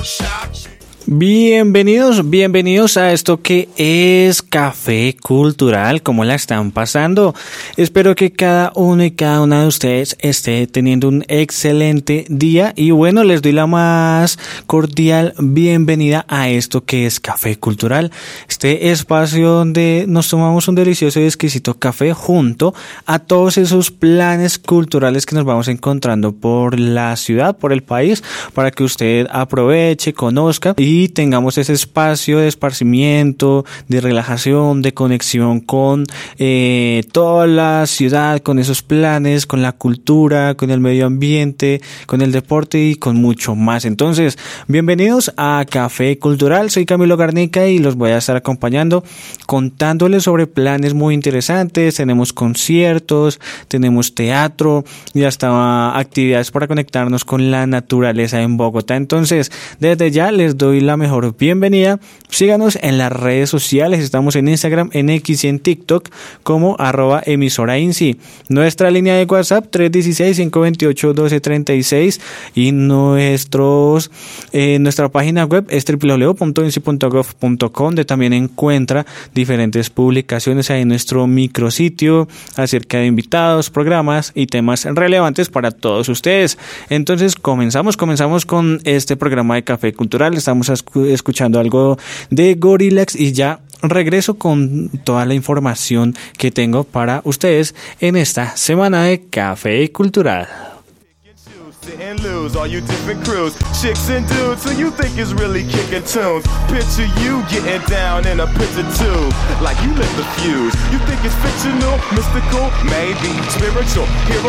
Bienvenidos a esto que es Café Cultural. ¿Cómo la están pasando? Espero que cada uno y cada una de ustedes esté teniendo un excelente día. Y bueno, les doy la más cordial bienvenida a esto que es Café Cultural. Este espacio donde nos tomamos un delicioso y exquisito café junto a todos esos planes culturales que nos vamos encontrando por la ciudad, por el país, para que usted aproveche, conozca y tengamos ese espacio de esparcimiento, de relajación, de conexión con toda la ciudad, con esos planes, con la cultura, con el medio ambiente, con el deporte y con mucho más. Entonces, bienvenidos a Café Cultural. Soy Camilo Garnica y los voy a estar acompañando contándoles sobre planes muy interesantes. Tenemos conciertos, tenemos teatro y hasta actividades para conectarnos con la naturaleza en Bogotá. Entonces, desde ya les doy la mejor bienvenida. Síganos en las redes sociales. Estamos en Instagram, en X y en TikTok como @emisorainsi. Nuestra línea de WhatsApp 316-528-1236 y nuestra página web es www.insi.gov.co, donde también encuentra diferentes publicaciones ahí en nuestro micrositio acerca de invitados, programas y temas relevantes para todos ustedes. Entonces comenzamos con este programa de Café Cultural. Estamos escuchando algo de Gorillaz y ya regreso con toda la información que tengo para ustedes en esta semana de Café Cultural. And lose all you different crews, chicks and dudes who you think is really kicking tunes. Picture you getting down in a picture tube, like you lit the fuse. You think it's fictional, mystical, maybe spiritual. Hero